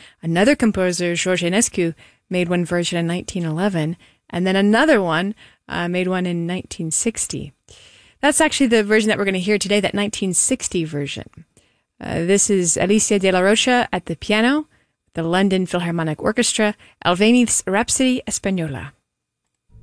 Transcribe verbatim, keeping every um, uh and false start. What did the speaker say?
Another composer, George Enescu, made one version in nineteen eleven, and then another one uh, made one in nineteen sixty. That's actually the version that we're going to hear today, that nineteen sixty version. Uh, this is Alicia de la Rocha at the piano, the London Philharmonic Orchestra, Albéniz Rhapsody Española.